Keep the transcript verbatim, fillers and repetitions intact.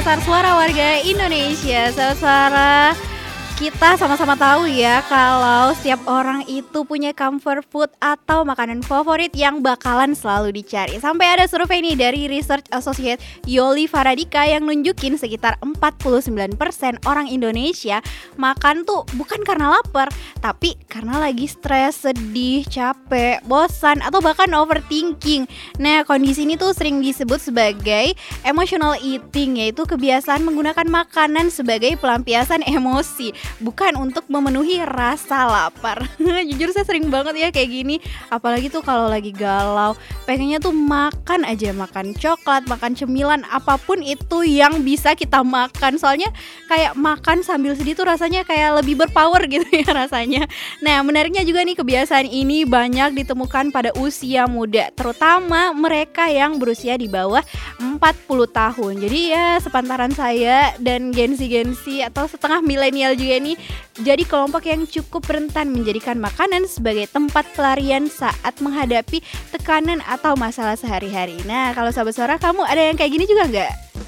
Pasar Suara Warga Indonesia. Sahabat Suara, kita sama-sama tahu ya kalau setiap orang itu punya comfort food atau makanan favorit yang bakalan selalu dicari. Sampai ada survei nih dari Research Associate Yoli Faradika yang nunjukin sekitar empat puluh sembilan persen orang Indonesia makan tuh bukan karena lapar, tapi karena lagi stres, sedih, capek, bosan, atau bahkan overthinking. Nah, kondisi ini tuh sering disebut sebagai emotional eating, yaitu kebiasaan menggunakan makanan sebagai pelampiasan emosi, bukan untuk memenuhi rasa lapar. Jujur saya sering banget ya kayak gini. Apalagi tuh kalau lagi galau, pengennya tuh makan aja, makan coklat, makan cemilan, apapun itu yang bisa kita makan. Soalnya kayak makan sambil sedih tuh rasanya kayak lebih berpower gitu ya rasanya. Nah, menariknya juga nih, kebiasaan ini banyak ditemukan pada usia muda, terutama mereka yang berusia di bawah empat puluh tahun. Jadi ya sepantaran saya dan gensi-gensi atau setengah milenial juga nih jadi kelompok yang cukup rentan menjadikan makanan sebagai tempat pelarian saat menghadapi tekanan atau masalah sehari-hari. Nah, kalau sahabat Suara, kamu ada yang kayak gini juga nggak?